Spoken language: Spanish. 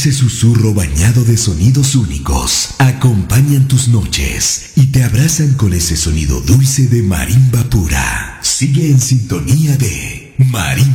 Ese susurro bañado de sonidos únicos acompañan tus noches y te abrazan con ese sonido dulce de marimba pura. Sigue en sintonía de marimba.